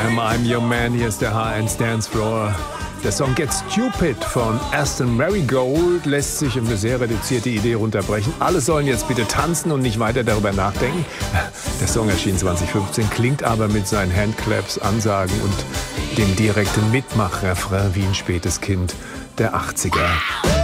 Am I'm Your Man, hier ist der H1 Dance Floor. Der Song Get Stupid von Aston Marigold lässt sich in eine sehr reduzierte Idee runterbrechen. Alle sollen jetzt bitte tanzen und nicht weiter darüber nachdenken. Der Song erschien 2015, klingt aber mit seinen Handclaps, Ansagen und dem direkten Mitmachrefrain wie ein spätes Kind der 80er.